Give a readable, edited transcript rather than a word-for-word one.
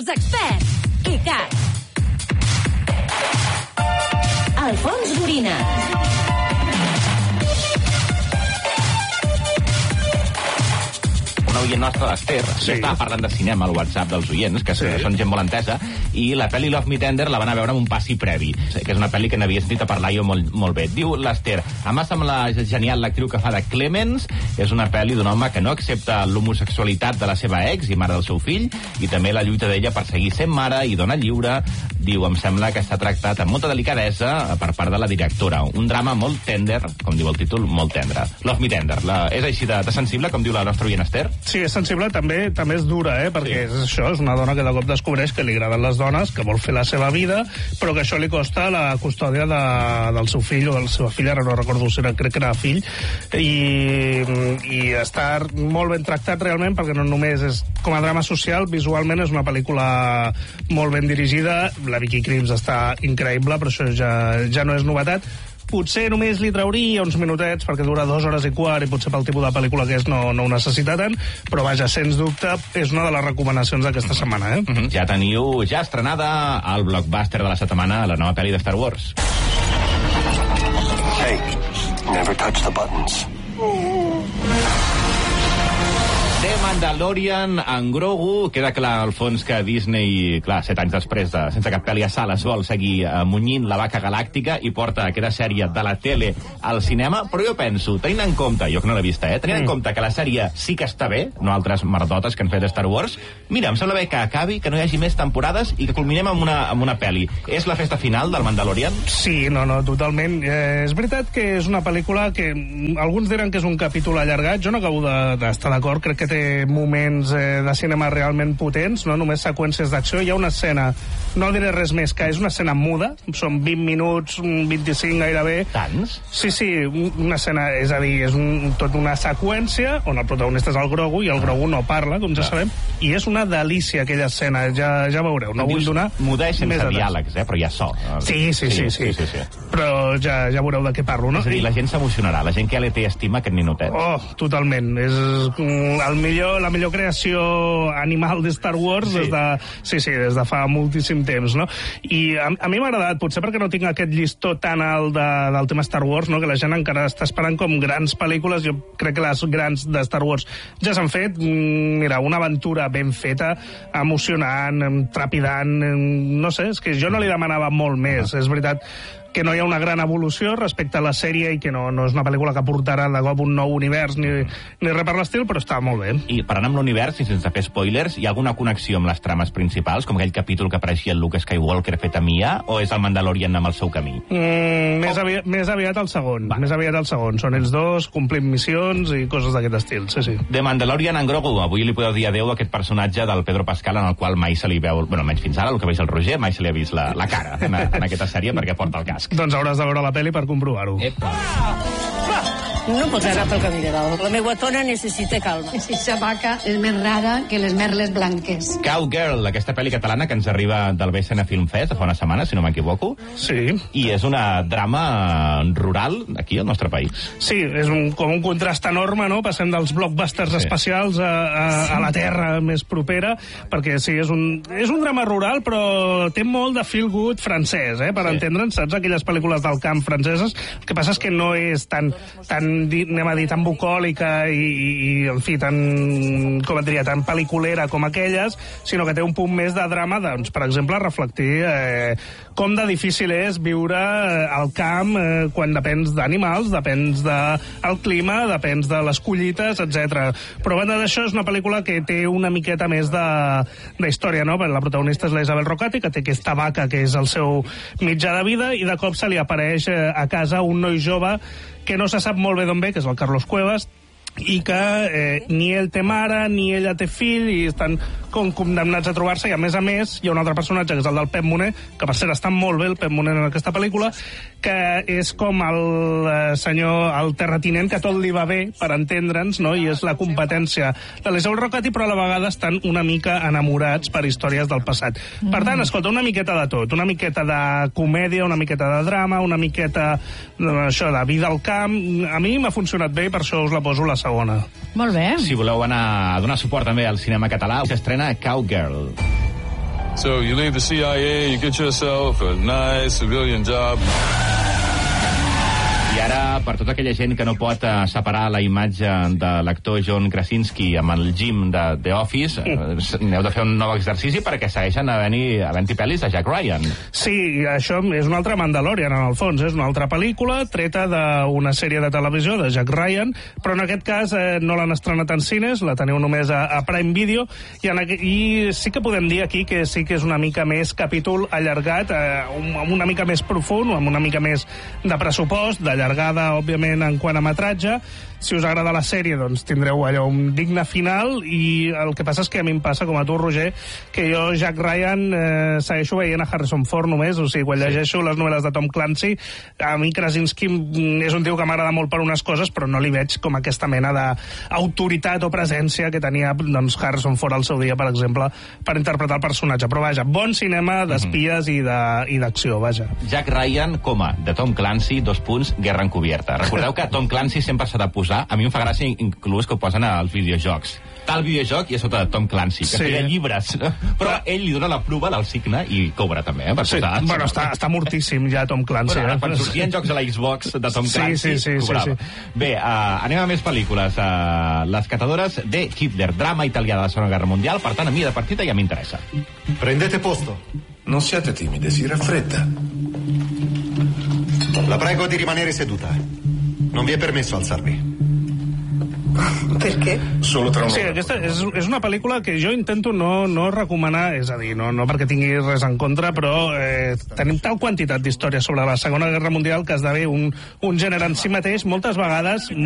els experts. ICAT. Alfons Gorina. Una oient nostra, l'Ester, ja estava parlant de cinema al WhatsApp dels oients, que són gent molt entesa, i la pel·li Love Me Tender la van a veure amb un passi previ, que és una pel·li que n'havia sentit a parlar jo molt bé. Diu l'Ester, a mi sembla genial l'actriu que fa de Clemens, és una pel·li d'un home que no accepta l'homosexualitat de la seva ex i mare del seu fill, i també la lluita d'ella per seguir sent mare i dona lliure. Diu, em sembla que està tractat amb molta delicadesa per part de la directora. Un drama molt tender, com diu el títol, molt tendre. Love Me Tender. És així de sensible, com diu la nostra oientEster? Sí, és sensible, també és dura, perquè és això, és una dona que de cop descobreix que li agraden les dones, que vol fer la seva vida, però que això li costa la custòdia del seu fill o de la seva filla, ara no recordo si crec que era fill, i està molt ben tractat realment, perquè no només és com a drama social, visualment és una pel·lícula molt ben dirigida, la Vicky Krieps està increïble, però això ja no és novetat. Potser només li trauria uns minutets, perquè dura 2 hores i quart, i potser pel tipus de pel·lícula que és no ho necessita tant, però vaja, sens dubte, és una de les recomanacions d'aquesta setmana, Ja teniu ja estrenada al blockbuster de la setmana la nova pel·li de Star Wars. Hey, never touch the buttons. The Mandalorian, en Grogu, queda clar al fons que Disney, clar, 7 anys després, sense cap pel·li a sales, vol seguir munyint la vaca galàctica i porta aquesta sèrie de la tele al cinema, però jo penso, tenint en compte, jo que no l'he vista, tenint en compte que la sèrie sí que està bé, no altres merdotes que han fet Star Wars, mira, em sembla bé que acabi, que no hi hagi més temporades i que culminem amb una pel·li. És la festa final del Mandalorian? Sí, no, totalment. És veritat que és una pel·lícula que alguns diran que és un capítol allargat, jo no acabo d'estar d'acord, crec que té moments de cinema realment potents, no només seqüències d'acció. Hi ha una escena, no diré res més, que és una escena muda, són 20 minuts, 25 gairebé. Tants? Sí, una escena, és a dir, és tot una seqüència on el protagonista és el Grogu i el Grogu no parla, com ja sabem, i és una delícia aquella escena, ja veureu, no vull donar muda i sense diàlegs, però hi ha so. Sí. Però ja veureu de què parlo, no? És a dir, la gent s'emocionarà, la gent que ja li té estima aquest ninotet. Oh, totalment, és la millor creació animal de Star Wars des de fa moltíssim temps, no? I a mi m'ha agradat, potser perquè no tinc aquest llistó tan alt del tema Star Wars, no? Que la gent encara està esperant com grans pel·lícules. Jo crec que les grans de Star Wars ja s'han fet. Mira, una aventura ben feta, emocionant, trepidant, no sé, és que jo no li demanava molt més. És veritat que no hi ha una gran evolució respecte a la sèrie i que no és una pel·lícula que portarà de cop un nou univers ni res per l'estil, però està molt bé. I parlant amb l'univers, i sense fer spoilers, hi ha alguna connexió amb les trames principals, com aquell capítol que apareixia el Luke Skywalker fet a Mia, o és el Mandalorian amb el seu camí? Més aviat el segon. Més aviat el segon. Són ells dos, complint missions i coses d'aquest estil, sí. The Mandalorian, en Grogu, avui li podeu dir adeu a aquest personatge del Pedro Pascal, en el qual mai se li veu, bueno, menys fins ara, el que veig el Roger, mai se li ha vist la cara en aquesta sèrie perquè porta el casc. Doncs hauràs de veure la pel·li per comprovar-ho. No pots anar pel camí de dalt. La meva tona necessita calma. Aquesta vaca és més rara que les merles blanques. Cowgirl, aquesta pel·li catalana que ens arriba del BSN Film Fest fa una setmana, si no m'equivoco. Sí. I és una drama rural aquí al nostre país. Sí, és com un contrast enorme, no? Passem dels blockbusters espacials a la terra més propera, perquè sí, és un drama rural, però té molt de feel good francès, per entendre'ns, saps? Aquelles pel·lícules del camp franceses. El que passa és que no és tan anem a dir, tan bucòlica i en fi, tan pel·liculera com aquelles, sinó que té un punt més de drama, doncs, per exemple, reflectir com de difícil és viure al camp quan depens d'animals, depens del clima, depens de les collites, etc. Però a banda d'això, és una pel·lícula que té una miqueta més d'història, no? La protagonista és la Isabel Rocati, que té aquesta vaca que és el seu mitjà de vida, i de cop se li apareix a casa un noi jove que no se sap molt bé d'on ve, que és el Carlos Cuevas, i que ni ell té mare, ni ella té fill, i estan com condemnats a trobar-se, i a més hi ha un altre personatge, que és el del Pep Moner, que per cert està molt bé el Pep Moner en aquesta pel·lícula, que és com el senyor, el terratinent, que tot li va bé, per entendre'ns, no? I és la competència de l'Isabel Rocati, però a la vegada estan una mica enamorats per històries del passat. Per tant, escolta, una miqueta de tot, una miqueta de comèdia, una miqueta de drama, una miqueta això de vida al camp. A mi m'ha funcionat bé, per això us la poso la segona. Molt bé. Si voleu anar a donar suport també al cinema català, s'estrena Cowgirl. So you leave the CIA, you get yourself a nice civilian job. I ara, per tota aquella gent que no pot separar la imatge de l'actor John Krasinski amb el Jim de The Office, n'heu de fer un nou exercici perquè segueixen havent-hi pel·lis de Jack Ryan. Sí, això és un altre Mandalorian, en el fons. És una altra pel·lícula treta d'una sèrie de televisió de Jack Ryan, però en aquest cas no l'han estrenat en cines, la teniu només a Prime Video, i sí que podem dir aquí que sí que és una mica més capítol allargat, una mica més profund, amb una mica més de pressupost, allargada, òbviament, en quant a metratge. Si us agrada la sèrie, doncs tindreu allò un digne final, i el que passa és que a mi em passa, com a tu, Roger, que jo Jack Ryan segueixo veient a Harrison Ford només, o sigui, quan llegeixo les novel·les de Tom Clancy, a mi Krasinski és un tio que m'agrada molt per unes coses, però no li veig com aquesta mena d'autoritat o presència que tenia doncs, Harrison Ford al seu dia, per exemple, per interpretar el personatge. Però vaja, bon cinema d'espies i d'acció, vaja. Jack Ryan, de Tom Clancy, guerra encubierta. Recordeu que Tom Clancy sempre s'ha de posar, a mi em fa gràcia inclús que ho posen als videojocs. Tal videojoc i a sota de Tom Clancy, que feia llibres, però ell li dona la pluva del signe i cobra també, per posar. Bueno, està mortíssim ja Tom Clancy. Bueno, quan sortien jocs a la Xbox de Tom Clancy, cobrava. Bé, anem a més pel·lícules. Les catadores de Hitler, drama italià de la Segona Guerra Mundial, per tant, a mi de partida ja m'interessa. Prendete posto. Non siate timide, si raffredda. La prego di rimanere seduta. Non vi è permesso alzarvi. Perché? Solo tra Sí, aquesta és una pel·lícula que jo intento no recomanar, és a dir, no perquè tingui res en contra, però tenim tal quantitat d'històries sobre la Segona Guerra Mundial que esdevé un gènere en si mateix, moltes vegades